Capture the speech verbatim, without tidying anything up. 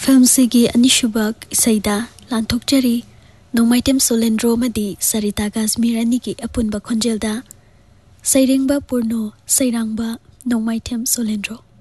Film सिगी अनिशुबक इसैदा लांथोकचरी नोंमाइटेम सोलेंद्रो मदी सरिता गाजमीर अनिगी अपुनबा खोंजेलदा सैरेंगबा पूर्णो सैरांगबा नोंमाइटेम सोलेंद्रो।